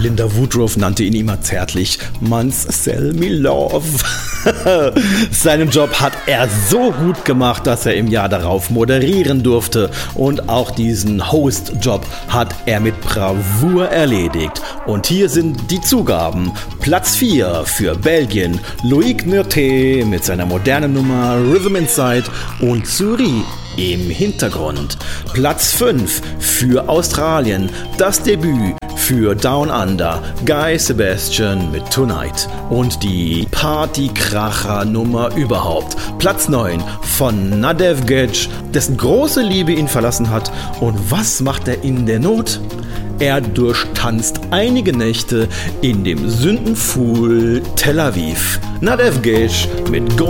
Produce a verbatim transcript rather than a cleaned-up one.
Linda Woodruff nannte ihn immer zärtlich Mansell Me Love. Seinen Job hat er so gut gemacht, dass er im Jahr darauf moderieren durfte. Und auch diesen Host-Job hat er mit Bravour erledigt. Und hier sind die Zugaben. Platz vier für Belgien, Loïc Murté mit seiner modernen Nummer Rhythm Inside und Souris im Hintergrund. Platz fünf für Australien, das Debüt für Down Under, Guy Sebastian mit Tonight und die Partykracher-Nummer überhaupt. Platz neun von Nadev Gage, dessen große Liebe ihn verlassen hat. Und was macht er in der Not? Er durchtanzt einige Nächte in dem Sündenpfuhl Tel Aviv. Nadev Gage mit Go